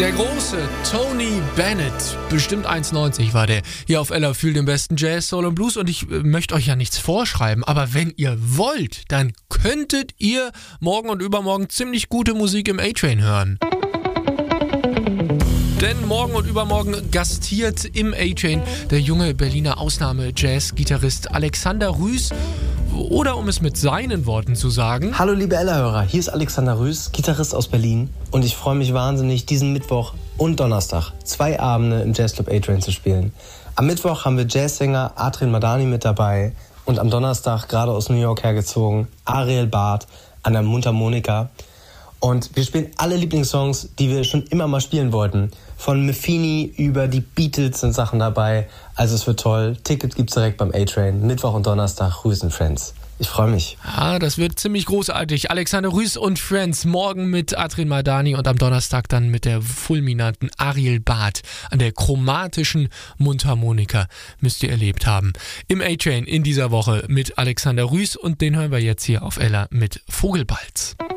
Der große Tony Bennett, bestimmt 1,90 war der, hier auf Ella für den besten Jazz, Soul und Blues. Und ich möchte euch ja nichts vorschreiben, aber wenn ihr wollt, dann könntet ihr morgen und übermorgen ziemlich gute Musik im A-Train hören. Denn morgen und übermorgen gastiert im A-Train der junge Berliner Ausnahme-Jazz-Gitarrist Alexander Rüß. Oder um es mit seinen Worten zu sagen: Hallo liebe Ella-Hörer, hier ist Alexander Rüß, Gitarrist aus Berlin. Und ich freue mich wahnsinnig, diesen Mittwoch und Donnerstag 2 Abende im Jazzclub A-Train zu spielen. Am Mittwoch haben wir Jazzsänger Atrin Madani mit dabei. Und am Donnerstag, gerade aus New York hergezogen, Ariel Barth an der Mundharmonika. Und wir spielen alle Lieblingssongs, die wir schon immer mal spielen wollten. Von Metheny über die Beatles sind Sachen dabei. Also es wird toll. Ticket gibt's direkt beim A-Train. Mittwoch und Donnerstag, Rüß and Friends. Ich freue mich. Ja, das wird ziemlich großartig. Alexander Rüß und Friends. Morgen mit Atrin Madani und am Donnerstag dann mit der fulminanten Ariel Barth an der chromatischen Mundharmonika. Müsst ihr erlebt haben. Im A-Train in dieser Woche mit Alexander Rüß und den hören wir jetzt hier auf Ella mit Vogelbalz.